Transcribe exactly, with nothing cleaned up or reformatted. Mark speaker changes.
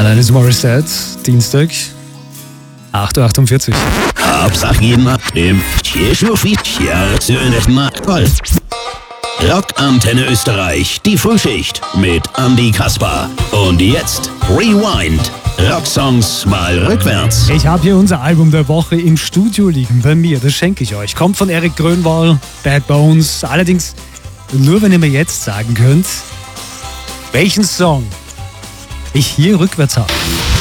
Speaker 1: Alanis Morissette, Dienstag, acht Uhr achtundvierzig.
Speaker 2: Hauptsache jemand im Rockantenne Österreich, die Frühschicht mit Andy Kasper. Und jetzt Rewind. Rocksongs mal rückwärts.
Speaker 1: Ich habe hier unser Album der Woche im Studio liegen bei mir, das schenke ich euch. Kommt von Erik Grönwald, Bad Bones. Allerdings nur, wenn ihr mir jetzt sagen könnt, welchen Song ich hier rückwärts habe.